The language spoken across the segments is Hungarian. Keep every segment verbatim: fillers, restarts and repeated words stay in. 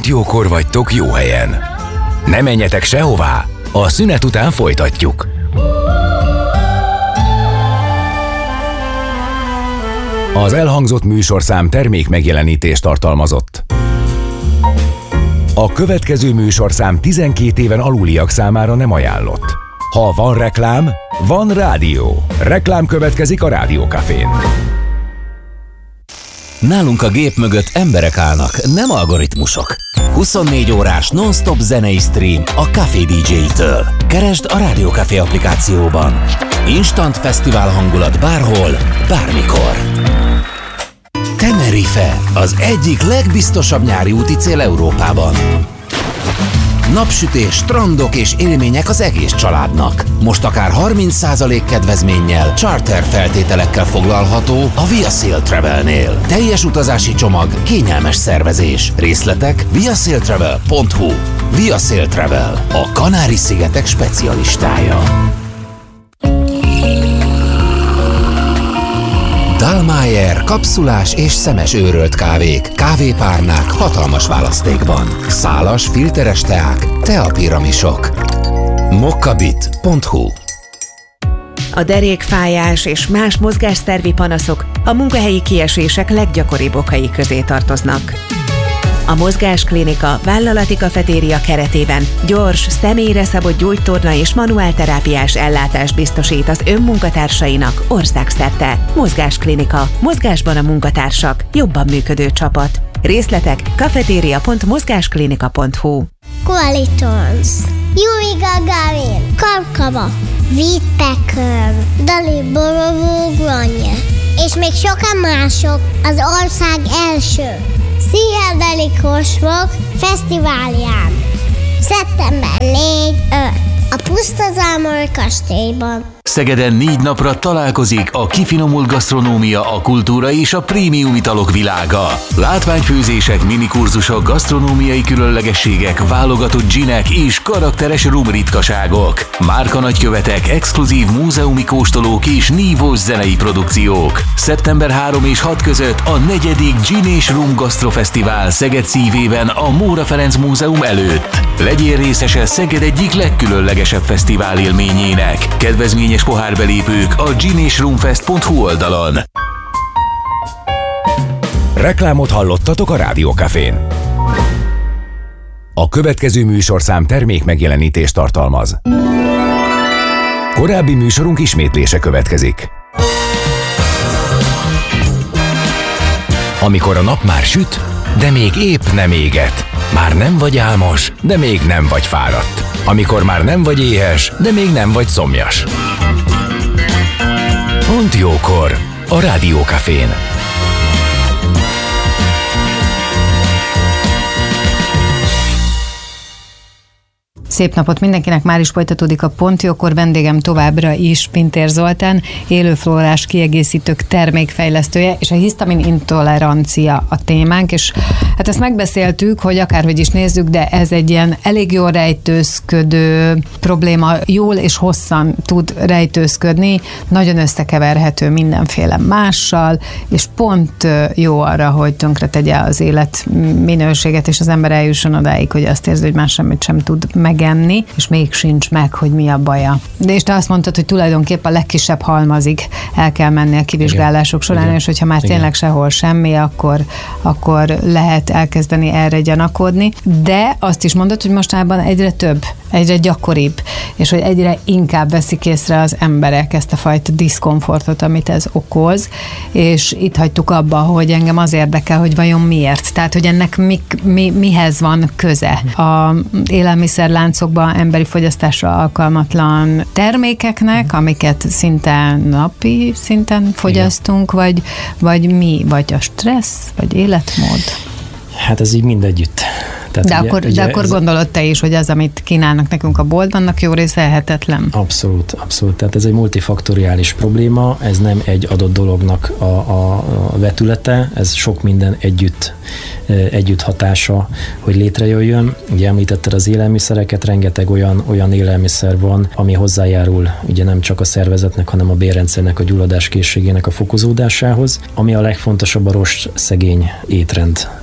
Pont jókor vagytok jó helyen. Ne menjetek sehová, a szünet után folytatjuk. Az elhangzott műsorszám termék megjelenítést tartalmazott. A következő műsorszám tizenkét éven aluliak számára nem ajánlott. Ha van reklám, van rádió. Reklám következik a Rádiókafén. Nálunk a gép mögött emberek állnak, nem algoritmusok. huszonnégy órás non-stop zenei stream a Café dé dzsé-től. Keresd a Rádiókafé applikációban. Instant fesztivál hangulat bárhol, bármikor. Tenerife, az egyik legbiztosabb nyári úti cél Európában. Napsütés, strandok és élmények az egész családnak. Most akár harminc százalék kedvezménnyel, charter feltételekkel foglalható a ViaSail Travelnél. Teljes utazási csomag, kényelmes szervezés. Részletek viasailtravel pont hu. ViaSail Travel, a Kanári-szigetek specialistája. Dallmayr kapszulás és szemes őrölt kávék, kávépárnák hatalmas választékban. Szálas, filteres teák, teapiramisok. mokkabit pont hu. A derékfájás és más mozgásszervi panaszok a munkahelyi kiesések leggyakoribb okai közé tartoznak. A Mozgásklinika vállalati kafetéria keretében gyors, személyre szabott gyógytorna és manuálterápiás ellátást biztosít az önmunkatársainak országszerte. Mozgásklinika. Mozgásban a munkatársak. Jobban működő csapat. Részletek kafetéria pont mozgásklinika pont hu. Qualitons, Yuri Gagarin, Karkava, Whittaker, Dali Borovó Granje, és még sokan mások az ország első Pszichedelik Rock Fesztiválján. szeptember négy-öt a Pusztazámor kastélyban. Szegeden négy napra találkozik a kifinomult gasztronómia, a kultúra és a prémium italok világa. Látványfőzések, minikurzusok, gasztronómiai különlegességek, válogatott dzsinek és karakteres rum ritkaságok. Márkanagykövetek, exkluzív múzeumi kóstolók és nívós zenei produkciók. szeptember harmadika és hatodika között a negyedik Gin és Rum Gasztrofesztivál Szeged szívében a Móra Ferenc Múzeum előtt. Legyél részese Szeged egyik legkülönlegesebb fesztivál élményének. Kedvezményes pohárbelépők a gin és rumfest pont hu oldalon. Reklámot hallottatok a Rádiókafén. A következő műsorszám termék megjelenítést tartalmaz. Korábbi műsorunk ismétlése következik. Amikor a nap már süt, de még épp nem éget. Már nem vagy álmos, de még nem vagy fáradt. Amikor már nem vagy éhes, de még nem vagy szomjas. Pont jókor, a Rádiókafén. Szép napot mindenkinek, már is folytatódik a Pont jókor, vendégem továbbra is Pintér Zoltán, élőflórás kiegészítők termékfejlesztője, és a hisztamin intolerancia a témánk, és hát ezt megbeszéltük, hogy akárhogy is nézzük, de ez egy ilyen elég jól rejtőzködő probléma, jól és hosszan tud rejtőzködni, nagyon összekeverhető mindenféle mással, és pont jó arra, hogy tönkretegye az élet minőséget, és az ember eljusson odáig, hogy azt érzi, hogy más semmit sem tud megenni, és még sincs meg, hogy mi a baja. De és te azt mondtad, hogy tulajdonképpen a legkisebb halmazig el kell menni a kivizsgálások során, igen, és hogyha már igen. tényleg sehol semmi, akkor, akkor lehet elkezdeni erre gyanakodni. De azt is mondod, hogy mostanában egyre több, egyre gyakoribb, és hogy egyre inkább veszik észre az emberek ezt a fajta diszkomfortot, amit ez okoz, és itt hagytuk abba, hogy engem az érdekel, hogy vajon miért. Tehát, hogy ennek mi, mi, mihez van köze. A élelmiszerláncokban emberi fogyasztásra alkalmatlan termékeknek, amiket szinte napi szinten fogyasztunk, vagy, vagy mi? Vagy a stressz, vagy életmód? Hát ez így mind együtt. Tehát de ugye, akkor, ugye de akkor ez... gondolod te is, hogy az, amit kínálnak nekünk a boltban, annak jó része ehetetlen? Abszolút, abszolút. Tehát ez egy multifaktoriális probléma, ez nem egy adott dolognak a, a, a vetülete, ez sok minden együtt, együtt hatása, hogy létrejöjjön. Ugye említetted az élelmiszereket, rengeteg olyan, olyan élelmiszer van, ami hozzájárul ugye nem csak a szervezetnek, hanem a bérrendszernek, a gyulladáskészségének a fokozódásához. Ami a legfontosabb, a rost szegény étrend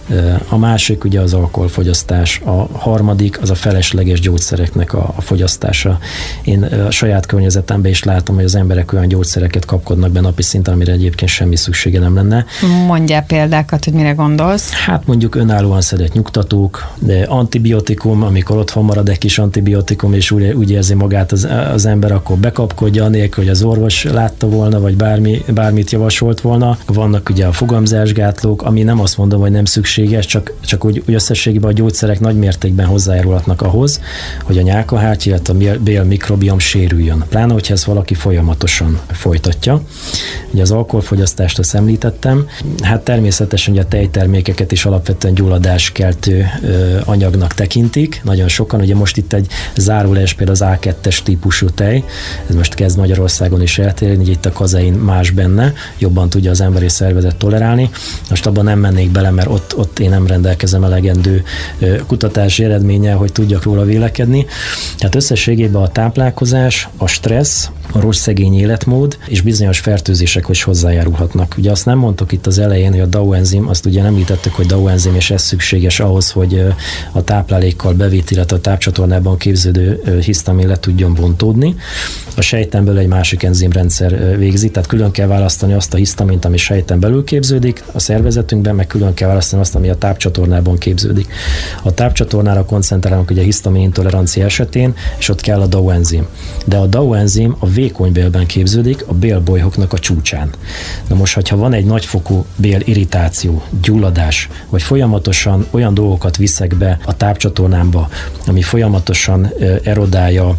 A másik ugye az alkoholfogyasztás, a harmadik az a felesleges gyógyszereknek a, a fogyasztása. Én a saját környezetemben is látom, hogy az emberek olyan gyógyszereket kapkodnak be napi szinten, amire egyébként semmi szüksége nem lenne. Mondjál példákat, hogy mire gondolsz? Hát mondjuk önállóan szedett nyugtatók, de antibiotikum, amikor otthon marad egy kis antibiotikum, és úgy, úgy érzi magát az, az ember, akkor bekapkodja, anélkül, hogy az orvos látta volna, vagy bármi, bármit javasolt volna. Vannak ugye a fogamzásgátlók, ami nem azt mondom, hogy nem szükséges, csak, csak úgy, úgy összességében a gyógyszerek nagy mértékben hozzájárulhatnak ahhoz, hogy a nyálkahártya, illetve a bélmikrobiom sérüljön. Pláne, hogyha ezt valaki folyamatosan folytatja. Ugye az alkoholfogyasztást azt említettem, hát természetesen ugye a tejtermékeket is alapvetően gyulladáskeltő ö, anyagnak tekintik. Nagyon sokan, ugye most itt egy zárólás például az á kettes típusú tej, ez most kezd Magyarországon is eltérni, hogy itt a kazein más benne, jobban tudja az emberi szervezet tolerálni. Most abban nem mennék bele, mert ott, ott én nem rendelkezem elegendő kutatási eredménnyel, hogy tudjak róla vélekedni. Tehát összességében a táplálkozás, a stressz, a rossz szegény életmód és bizonyos fertőzések is hozzájárulhatnak. Ugye azt nem mondtuk itt az elején, hogy a dé á o enzim, azt ugye nem említettük, hogy dé á o enzim, és ez szükséges ahhoz, hogy a táplálékkal bevitt, illetve a tápcsatornában képződő hisztamin le tudjon bontódni. A sejten belül egy másik enzimrendszer végzi, tehát külön kell választani azt a hisztamint, ami sejten belül képződik a szervezetünkben, meg külön kell választani azt, ami a tápcsatornában képződik. A tápcsatornára koncentrálunk ugye a hisztamin intolerancia esetén, és ott kell a dé á o enzim. De a dé á o enzim a vékony bélben képződik, a bélbolyhoknak a csúcsán. Na most, ha van egy nagyfokú bélirritáció, gyulladás, vagy folyamatosan olyan dolgokat viszek be a tápcsatornámba, ami folyamatosan erodálja,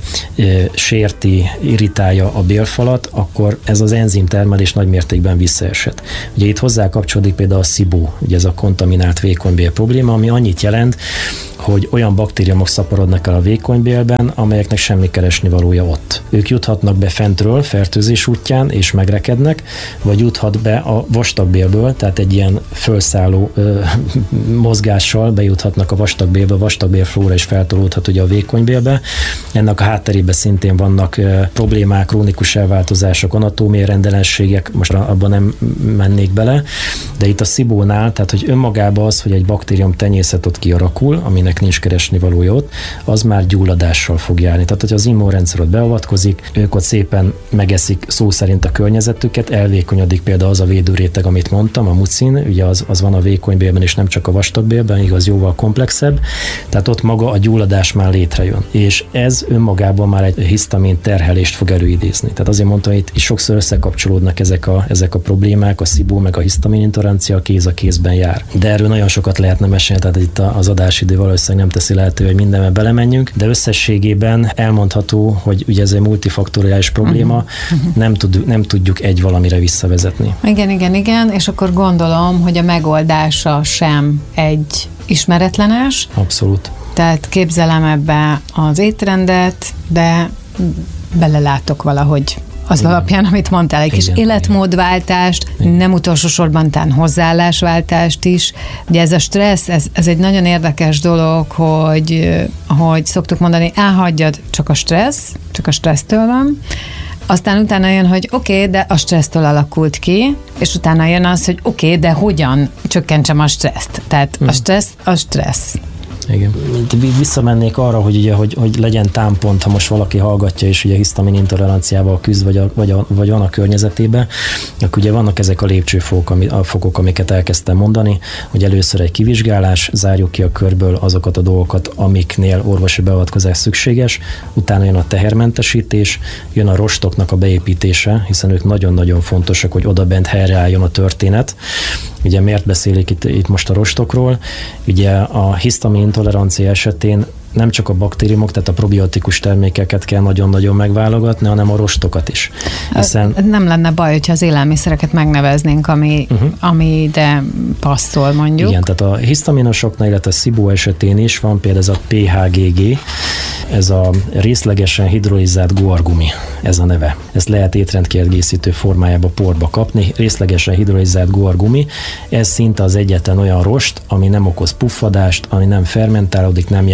sérti, irritálja a bélfalat, akkor ez az enzimtermelés nagy mértékben visszaesett. Ugye itt hozzá kapcsolódik például a szibó, ugye ez a kontaminált vékonybél probléma, ami annyit jelent, hogy olyan baktériumok szaporodnak el a vékonybélben, amelyeknek semmi keresni valója ott. Ők juthatnak be fentről, fertőzés útján, és megrekednek, vagy juthat be a vastagbélből, tehát egy ilyen felszálló ö, mozgással bejuthatnak a vastagbélbe, a vastagbélflóra is feltolódhat ugye a vékonybélbe. Ennek a hátterében szintén vannak ö, problémák, krónikus elváltozások, anatómiai rendellenségek, most abban nem mennék bele, de itt a szibónál, tehát hogy önmagában az, hogy egy baktérium tenyészet ott kialakul, aminek nincs keresni valója ott, az már gyulladással fog járni. Tehát, hogy az immunrendszer ott beavatkozik, ők ott szépen megeszik szó szerint a környezetüket, elvékonyodik például az a védőréteg, amit mondtam, a mucin, ugye az, az van a vékonybélben, és nem csak a vastagbélben, igaz, jóval komplexebb, tehát ott maga a gyulladás már létrejön. És ez önmagában már egy hisztamin terhelést fog előidézni. Tehát azért mondtam, hogy itt sokszor összekapcsolódnak ezek a, ezek a problémák, a szibó meg a hisztamin intolerancia, a kéz a kézben jár. De erről nagyon sokat lehetne mesélni, tehát itt az adásidő valószínűleg nem teszi lehető, hogy mindenbe belemenjünk, de összességében elmondható, hogy ugye ez egy multifaktoriális probléma, uh-huh. nem, tud, nem tudjuk egy valamire visszavezetni. Igen, igen, igen, és akkor gondolom, hogy a megoldása sem egy ismeretlenes. Abszolút. Tehát képzelem ebbe az étrendet, de belelátok valahogy az igen. alapján, amit mondtál, egy kis életmódváltást, igen. nem utolsó sorban tán hozzáállásváltást is. Ugye ez a stressz, ez, ez egy nagyon érdekes dolog, hogy, hogy szoktuk mondani, elhagyjad, csak a stressz, csak a stressztől van. Aztán utána jön, hogy oké, okay, de a stressztől alakult ki, és utána jön az, hogy oké, okay, de hogyan csökkentsem a stresszt. Tehát hmm. a stressz, a stressz. Igen. Visszamennék arra, hogy, ugye, hogy, hogy legyen támpont, ha most valaki hallgatja, és ugye hisztamin intoleranciával küzd, vagy, a, vagy, a, vagy van a környezetében, akkor ugye vannak ezek a lépcsőfokok, ami, a fokok, amiket elkezdtem mondani, hogy először egy kivizsgálás, zárjuk ki a körből azokat a dolgokat, amiknél orvosi beavatkozás szükséges, utána jön a tehermentesítés, jön a rostoknak a beépítése, hiszen ők nagyon-nagyon fontosak, hogy odabent helyreálljon a történet. Ugye miért beszélik itt, itt most a rostokról? Ugye a hisztamin intolerancia esetén nem csak a baktériumok, tehát a probiotikus termékeket kell nagyon-nagyon megválogatni, hanem a rostokat is. Hiszen... Nem lenne baj, hogyha az élelmiszereket megneveznénk, ami, uh-huh. ami ide passzol, mondjuk. Igen, tehát a hisztaminosoknál, illetve a szibó esetén is van például ez a pé há gé gé, ez a részlegesen hidrolizált guargumi, ez a neve. Ezt lehet étrendkiegészítő formájába porba kapni, részlegesen hidrolizált guargumi, ez szinte az egyetlen olyan rost, ami nem okoz puffadást, ami nem fermentálódik, nem járul hozzá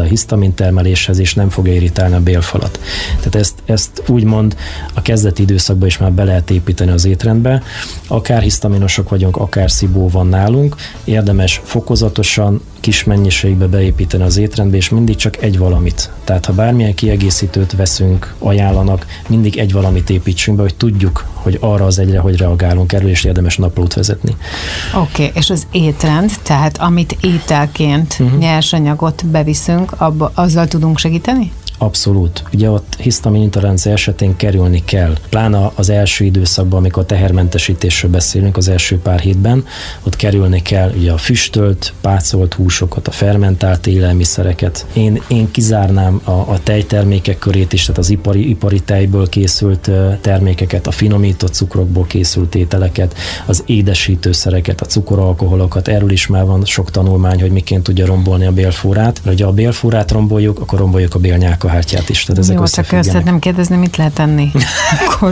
hisztamintermeléshez, és nem fogja irritálni a bélfalat. Tehát ezt, ezt úgymond a kezdeti időszakban is már be lehet építeni az étrendbe. Akár hisztaminosok vagyunk, akár szibó van nálunk, érdemes fokozatosan, kis mennyiségbe beépíteni az étrendbe, és mindig csak egy valamit. Tehát ha bármilyen kiegészítőt veszünk, ajánlanak, mindig egy valamit építsünk be, hogy tudjuk, hogy arra az egyre, hogy reagálunk, erről is érdemes naplót vezetni. Oké, okay, és az étrend, tehát amit ételként uh-huh. nyersanyagot beviszünk, abba, azzal tudunk segíteni? Abszolút. Ugye ott hisztamin intolerancia esetén kerülni kell. Pláne az első időszakban, amikor tehermentesítésről beszélünk, az első pár hétben, ott kerülni kell ugye a füstölt, pácolt húsokat, a fermentált élelmiszereket. Én, én kizárnám a, a tejtermékek körét is, tehát az ipari, ipari tejből készült termékeket, a finomított cukrokból készült ételeket, az édesítőszereket, a cukoralkoholokat. Erről is már van sok tanulmány, hogy miként tudja rombolni a bélflórát. Ugye a bélflórát romboljuk, akkor romboljuk a bélnyálkahártyát is. Tehát ezek jó, csak ezt nem kérdezni, mit lehet tenni? Akkor...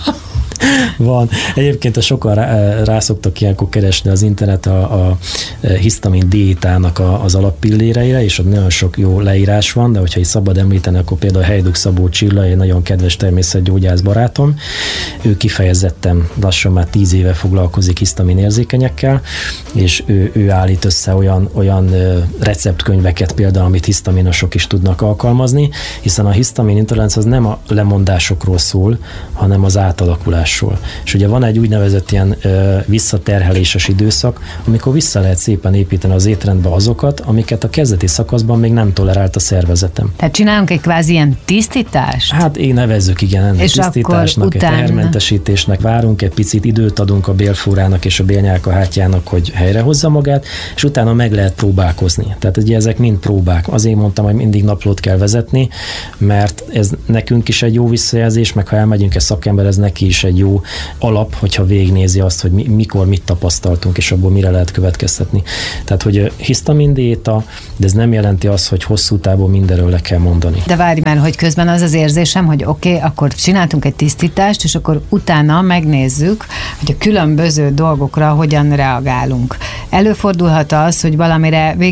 Van. Egyébként sokan rá, rá szoktak ilyenkor keresni az internet a, a hisztamin diétának a, az alappilléreire, és ott nagyon sok jó leírás van, de hogyha így szabad említeni, akkor például Hejduk Szabó Csilla, egy nagyon kedves természetgyógyász barátom, ő kifejezetten lassan már tíz éve foglalkozik hisztamin érzékenyekkel, és ő, ő állít össze olyan, olyan receptkönyveket például, amit hisztaminosok is tudnak alkalmazni, hiszen a hisztamin intolerancia az nem a lemondásokról szól, hanem az átalakulás. És ugye van egy úgynevezett ilyen ö, visszaterheléses időszak, amikor vissza lehet szépen építeni az étrendbe azokat, amiket a kezdeti szakaszban még nem tolerált a szervezetem. Tehát csinálunk egy kvázi ilyen tisztítást? Hát én nevezzük igen ennek tisztításnak, egy tehermentesítésnek, várunk egy picit, időt adunk a bélflórának és a bélnyálkahártyának, hogy helyrehozza magát, és utána meg lehet próbálkozni. Tehát ugye ezek mind próbák. Azért mondtam, hogy mindig naplót kell vezetni, mert ez nekünk is egy jó visszajelzés, meg ha elmegyünk egy szakember, ez neki is egy jó alap, hogyha végignézi azt, hogy mi, mikor mit tapasztaltunk, és abból mire lehet következtetni. Tehát, hogy hisztamin diéta, de ez nem jelenti azt, hogy hosszú távon mindenről le kell mondani. De várj már, hogy közben az az érzésem, hogy oké, okay, akkor csináltunk egy tisztítást, és akkor utána megnézzük, hogy a különböző dolgokra hogyan reagálunk. Előfordulhat az, hogy valamire